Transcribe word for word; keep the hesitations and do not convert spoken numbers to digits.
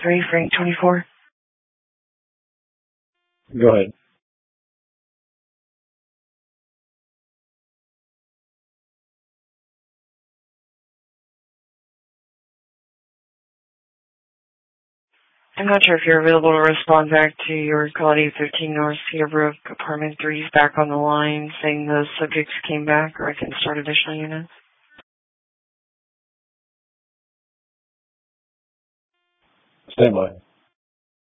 three, Frank twenty-four. Go ahead. I'm not sure if you're available to respond back to your call at eight thirteen North Cedarbrook, apartment three is back on the line saying the subjects came back, or I can start additional units. Stand by.